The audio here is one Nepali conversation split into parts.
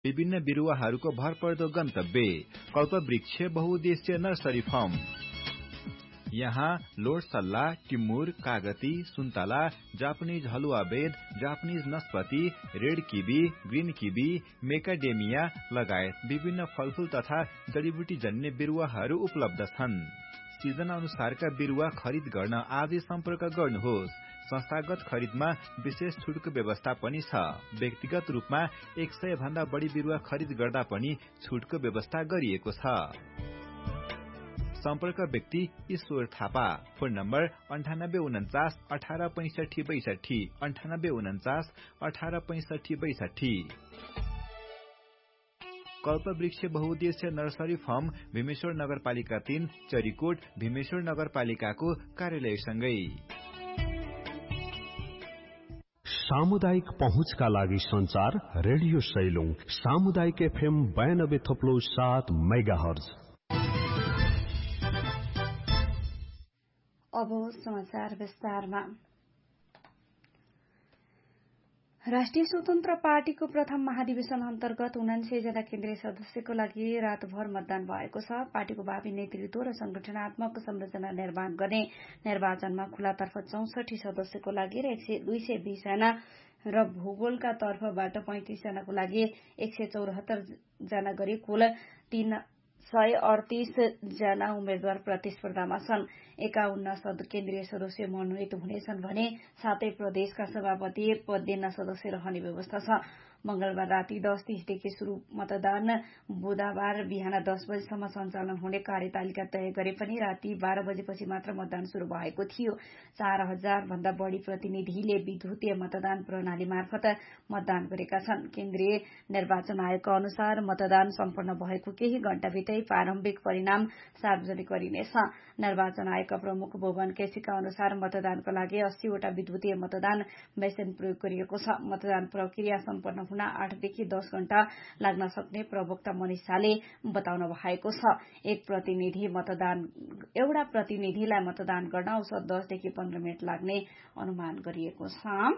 विभिन्न बिरुवाहरूको भरपर्दो गन्तव्य कल्पवृक्ष बहुउद्देश्य नर्सरी फार्म। यहाँ लोड सल्ला, टिमुर, कागती, सुन्तला, जापानिज हलुवा बेद, Japanese नस्पति, red kiwi, green kiwi, मेकाडेमिया लगायत विभिन्न फलफूल तथा जडीबुटी जन्य बिरुवाहरू उपलब्ध छन्। सिजन अनुसारका बिरुवा खरिद गर्न आजै सम्पर्क गर्नुहोस्। संस्थागत खरिदमा विशेष छुटको व्यवस्था पनि छ। व्यक्तिगत रूपमा 100 भन्दा बढी बिरुवा खरिद गर्दा पनि छुटको व्यवस्था गरिएको छ। सम्पर्क व्यक्ति ईश्वर थापा। Phone number 9849 1865 62 9849 1865 62। कल्पवृक्ष बहुउद्देश्य नर्सरी फार्म भीमेश्वर नगरपालिका 3 चरीकोट भीमेश्वर नगरपालिकाको कार्यालयसँगै। सामुदायिक पहुँचका लागि संचार रेडियो सैलुङ सामुदायिक FM 92.7 मेगाहर्ज। अब समाचार विस्तारमा। राष्ट्रिय स्वतन्त्र पार्टीको प्रथम महाधिवेशन अन्तर्गत 79 जना केन्द्रीय सदस्यको लागि रातभर मतदान भएको छ। पार्टीको भावी नेतृत्व र संगठनात्मक संरचना निर्माण गर्ने निर्वाचनमा खुलातर्फ 64 सदस्यको लागि र 220 जना र भूगोलका तर्फबाट 35 जनाको लागि 174 जना गरी कुल 338 जना उम्मेद्वार प्रतिस्पर्धामा छन्। 51 केन्द्रीय सदस्य मनोनित हुनेछन् भने 7 प्रदेशका सभापति पद 9 सदस्य रहने व्यवस्था छ। मंगलबार राति 10:30 शुरू मतदान बुधबार बिहान 10 बजेसम्म सञ्चालन हुने कार्यतालिका तय गरे पनि राति 12 बजेपछि मात्र मतदान शुरू भएको थियो। 4000 भन्दा बढी प्रतिनिधिले विद्युतीय मतदान प्रणाली मार्फत मतदान गरेका छन्। केन्द्रीय निर्वाचन आयोगका अनुसार मतदान सम्पन्न भएको केही घण्टाभित्रै प्रारम्भिक परिणाम सार्वजनिक गरिनेछ। निर्वाचन आयोगका प्रमुख भुवन केसीका अनुसार मतदानका लागि 80 वटा विद्युतीय मतदान मेसिन प्रयोग गरिएको छ। मतदान प्रक्रिया सम्पन्न हुन 8 देखि 10 घण्टा लाग्न सक्ने प्रवक्ता मनिष शाहले बताउनु भएको छ। एउटा प्रतिनिधिलाई मतदान गर्न औसत 10 देखि 15 मिनट लाग्ने अनुमान गरिएको छ।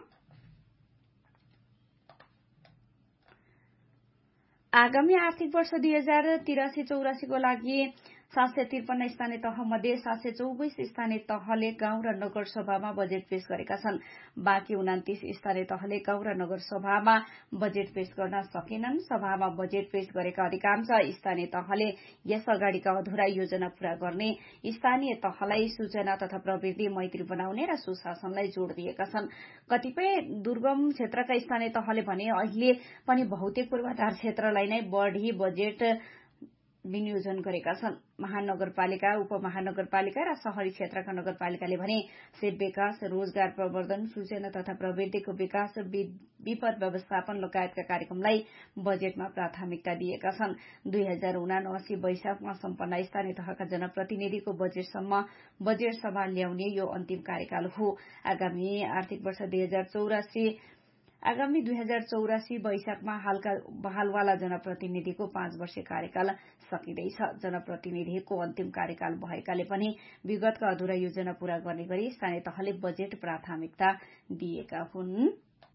आगामी आर्थिक वर्ष 2083-84 को लागि 753 स्थानीय तह मध्ये 724 स्थानीय तहले गाउँ र नगर सभामा बजेट पेश गरेका छन्। बाँकी 29 स्थानीय तहले गाउँ र नगर सभामा बजेट पेश गर्न सकेनन्। सभामा बजेट पेश गरेका अधिकांश स्थानीय तहले यस अगाडिका अधुरा योजना पूरा गर्ने, स्थानीय तहलाई सूचना तथा प्रविधि मैत्री बनाउने र सुशासनलाई जोड़ दिएका छन्। कतिपय दुर्गम क्षेत्रका स्थानीय तहले भने अहिले पनि बहुतेक पूर्वाधार क्षेत्रलाई नै बढ़ी बजेट विनियोजन गरेका छन्। महानगरपालिका, उपमहानगरपालिका र शहरी क्षेत्रका नगरपालिकाले भने सेवा विकास, रोजगार प्रवर्धन, सूचना तथा प्रविधिको विकास, विपद व्यवस्थापन लगायतका कार्यक्रमलाई बजेटमा प्राथमिकता दिएका छन्। 2079 वैशाखमा सम्पन्न स्थानीय तहका जनप्रतिनिधिको बजेट सभा ल्याउने यो अन्तिम कार्यकाल हो। आगामी 2084 वैशाखमा हालवाला जनप्रतिनिधिको 5 वर्षीय कार्यकाल सकिँदैछ। जनप्रतिनिधिको अन्तिम कार्यकाल भएकाले पनि विगतका अधुरा योजना पूरा गर्ने गरी स्थानीय तहले बजेट प्राथमिकता दिएका हुन्।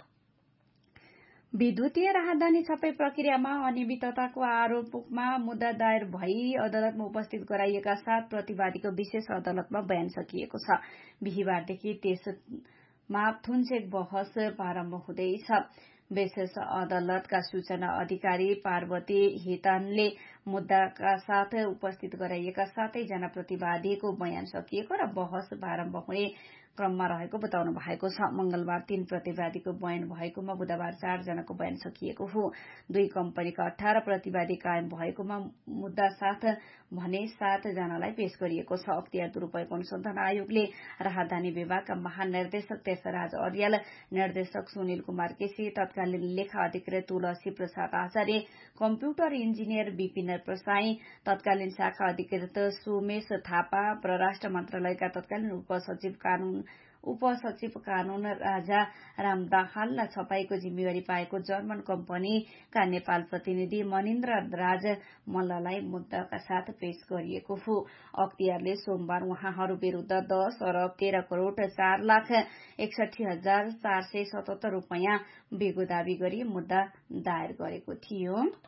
विद्युतीय राहदानी छपाई प्रक्रियामा अनियमितताको आरोपमा मुद्दा दायर भई अदालतमा उपस्थित गराइएका 7 प्रतिवादीको विशेष अदालतमा बयान सकिएको छ। बिहीबारदेखि त्यसमा थुनचेक बहस प्रारम्भ हुँदैछ। विशेष अदालतका सूचना अधिकारी पार्वती हितानले मुद्दाका साथ उपस्थित गराइएका 7 जना प्रतिवादीको बयान सकिएको र बहस प्रारम्भ हुने क्रममा रहेको बताउनु भएको छ। मंगलबार 3 प्रतिवादीको बयान भएकोमा बुधबार 4 जनाको बयान सकिएको हो। 2 कम्पनीका 18 प्रतिवादी कायम भएकोमा मुद्दा साथ भने 7 जनालाई पेश गरिएको छ। अख्तियार दुरूपयोग अनुसन्धान आयोगले राहदानी विभागका महानिर्देशक तेसराज अर्याल, निर्देशक सुनिल कुमार केसी, तत्कालीन लेखा अधिकृत तुलसी प्रसाद आचार्य, कम्प्युटर इन्जिनियर विपिन प्रसाई, तत्कालीन शाखा अधिकृत सोमेश थापा, परराष्ट्र मन्त्रालयका तत्कालीन उपसचिव कानून उपसचिव कानून राजा राम दाहाललाई छपाईको जिम्मेवारी पाएको जर्मन कम्पनीका नेपाल प्रतिनिधि मनिन्द्र राज मल्ललाई मुद्दाका साथ पेश गरिएको हो। अख्तियारले सोमबार उहाँहरू विरूद्ध 10 अरब 13 करोड़ 4,61,477 रूपियाँ बेगो दावी गरी मुद्दा दायर गरेको थियो।